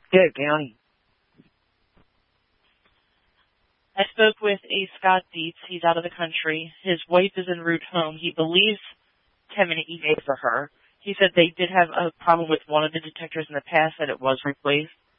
Good, County. I spoke with A. Scott Dietz. He's out of the country. His wife is en route home. He believes 10-minute EA for her. He said they did have a problem with one of the detectors in the past, that it was replaced.